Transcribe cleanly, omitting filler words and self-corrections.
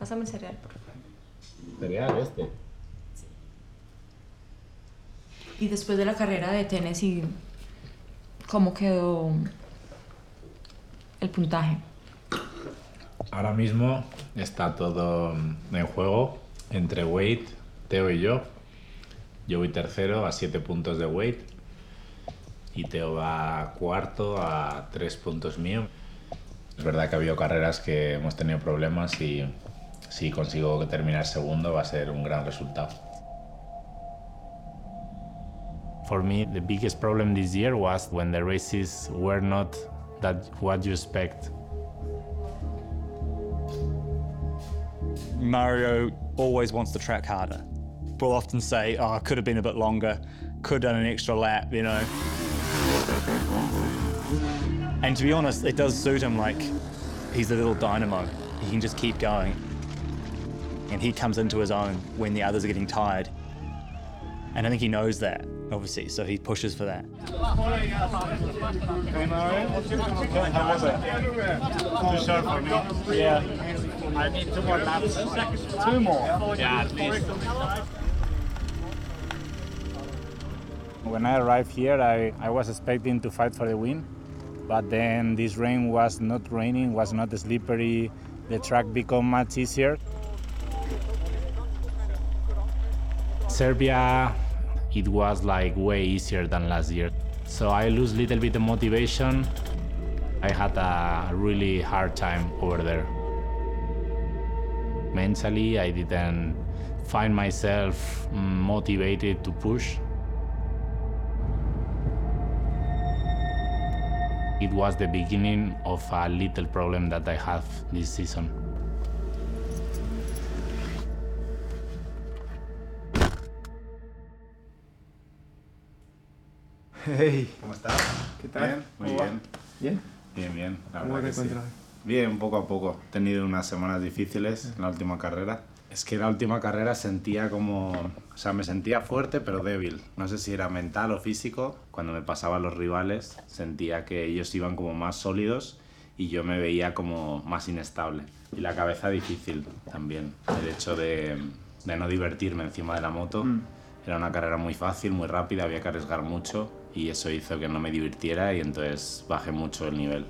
Pásame el cereal, por favor. ¿Cereal este? Sí. Y después de la carrera de Tennessee, ¿cómo quedó el puntaje? Ahora mismo está todo en juego entre Wade, Teo y yo. Yo voy tercero a 7 puntos de Wade y Teo va cuarto a 3 puntos mío. Es verdad que ha habido carreras que hemos tenido problemas y si consigo terminar segundo va a ser un gran resultado. For me, the biggest problem this year was when the races were not that what you expect. Mario always wants the track harder. We'll often say, oh, I could have been a bit longer, could have done an extra lap, you know. And to be honest, it does suit him, like, he's a little dynamo. He can just keep going. And he comes into his own when the others are getting tired. And I think he knows that, obviously, so he pushes for that. Hey Mario, how was it? Too short for me. Yeah. I need 2 more laps. 2 more? Yeah, at least. When I arrived here, I was expecting to fight for the win, but then this rain was not raining, was not slippery, the track became much easier. Serbia, it was like way easier than last year. So I lose a little bit of motivation. I had a really hard time over there. Mentally, I didn't find myself motivated to push. It was the beginning of a little problem that I have this season. Hey, ¿Cómo estás? ¿qué tal? Bien, muy ¿Cómo va? bien. ¿Bien? Bien, bien. La ¿Cómo verdad te que sí. encuentras? Bien, poco a poco. He tenido unas semanas difíciles en la última carrera. Es que la última carrera sentía como... O sea, me sentía fuerte pero débil. No sé si era mental o físico. Cuando me pasaban los rivales sentía que ellos iban como más sólidos y yo me veía como más inestable. Y la cabeza difícil también. El hecho de no divertirme encima de la moto. Era una carrera muy fácil, muy rápida, había que arriesgar mucho y eso hizo que no me divirtiera y entonces bajé mucho el nivel.